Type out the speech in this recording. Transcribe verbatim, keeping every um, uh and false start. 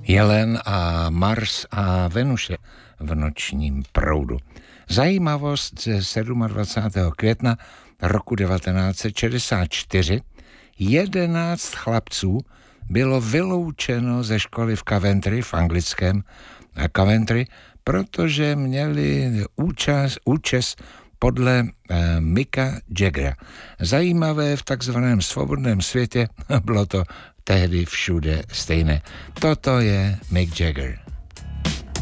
Jelen a Mars a Venuše v nočním proudu. Zajímavost ze dvacátého sedmého května roku devatenáct set šedesát čtyři jedenáct chlapců bylo vyloučeno ze školy v Coventry, v anglickém Coventry, protože měli účas, účes podle eh, Micka Jaggera. Zajímavé v takzvaném svobodném světě bylo to tehdy všude stejné. Toto je Mick Jagger.